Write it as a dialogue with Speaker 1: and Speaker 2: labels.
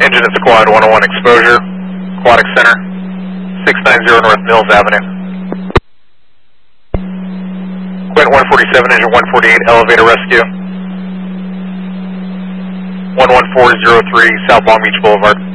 Speaker 1: Engine at Squad 101 exposure, Aquatic Center, 690 North Mills Avenue. Quint 147, engine 148, elevator rescue. 11403 South Long Beach Boulevard.